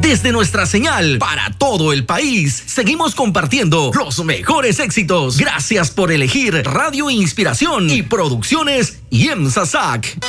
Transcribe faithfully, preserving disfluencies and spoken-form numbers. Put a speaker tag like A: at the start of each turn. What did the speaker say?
A: Desde nuestra señal para todo el país, seguimos compartiendo los mejores éxitos. Gracias por elegir Radio Inspiración y Producciones IEMSA S A C.